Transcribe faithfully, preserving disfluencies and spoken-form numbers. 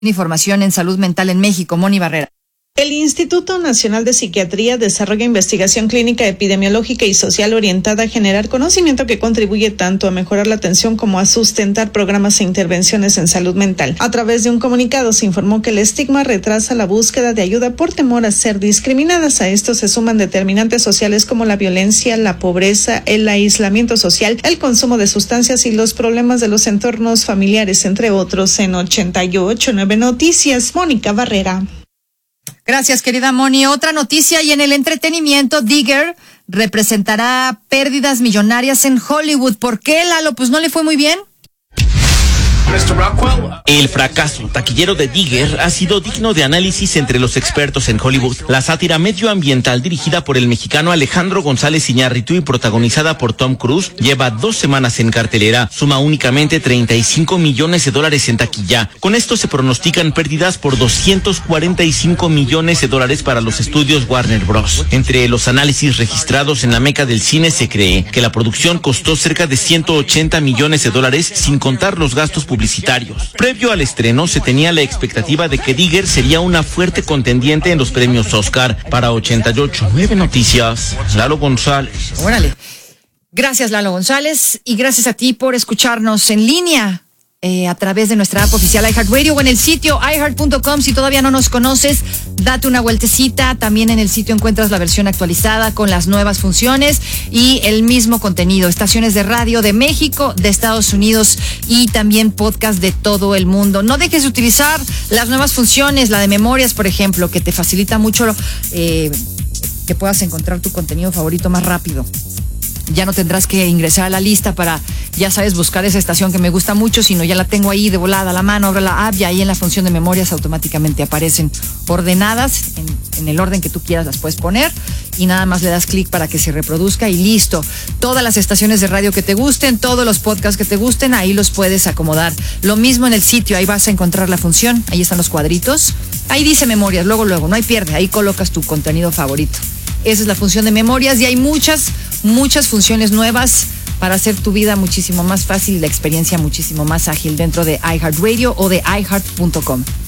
Información en salud mental en México. Moni Barrera. El Instituto Nacional de Psiquiatría desarrolla investigación clínica, epidemiológica y social orientada a generar conocimiento que contribuye tanto a mejorar la atención como a sustentar programas e intervenciones en salud mental. A través de un comunicado se informó que el estigma retrasa la búsqueda de ayuda por temor a ser discriminadas. A esto se suman determinantes sociales como la violencia, la pobreza, el aislamiento social, el consumo de sustancias y los problemas de los entornos familiares, entre otros. En ochenta y ocho punto nueve Noticias, Mónica Barrera. Gracias, querida Moni. Otra noticia, y en el entretenimiento, Digger representará pérdidas millonarias en Hollywood. ¿Por qué, Lalo? Pues no le fue muy bien. El fracaso taquillero de Digger ha sido digno de análisis entre los expertos en Hollywood. La sátira medioambiental dirigida por el mexicano Alejandro González Iñárritu y protagonizada por Tom Cruise lleva dos semanas en cartelera. Suma únicamente treinta y cinco millones de dólares en taquilla. Con esto se pronostican pérdidas por doscientos cuarenta y cinco millones de dólares para los estudios Warner Bros. Entre los análisis registrados en la meca del cine se cree que la producción costó cerca de ciento ochenta millones de dólares sin contar los gastos publicitarios. Previo al estreno se tenía la expectativa de que Digger sería una fuerte contendiente en los premios Oscar. Para ochenta y ocho punto nueve Noticias, Lalo González. Órale. Gracias, Lalo González, y gracias a ti por escucharnos en línea. Eh, a través de nuestra app oficial iHeartRadio o en el sitio i heart punto com. Si todavía no nos conoces, date una vueltecita. También en el sitio encuentras la versión actualizada con las nuevas funciones y el mismo contenido. Estaciones de radio de México, de Estados Unidos y también podcast de todo el mundo. No dejes de utilizar las nuevas funciones, la de memorias, por ejemplo, que te facilita mucho eh, que puedas encontrar tu contenido favorito más rápido. Ya no tendrás que ingresar a la lista para, ya sabes, buscar esa estación que me gusta mucho, sino ya la tengo ahí de volada a la mano, abre la app y ahí en la función de memorias automáticamente aparecen ordenadas, en, en el orden que tú quieras las puedes poner y nada más le das clic para que se reproduzca y listo. Todas las estaciones de radio que te gusten, todos los podcasts que te gusten, ahí los puedes acomodar. Lo mismo en el sitio, ahí vas a encontrar la función, ahí están los cuadritos, ahí dice memorias, luego, luego, no hay pierde, ahí colocas tu contenido favorito. Esa es la función de memorias y hay muchas, muchas funciones nuevas para hacer tu vida muchísimo más fácil y la experiencia muchísimo más ágil dentro de iHeartRadio o de i heart punto com.